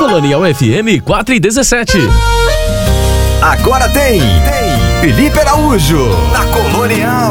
Colonial FM 4:17. Agora tem Felipe Araújo na Colonial.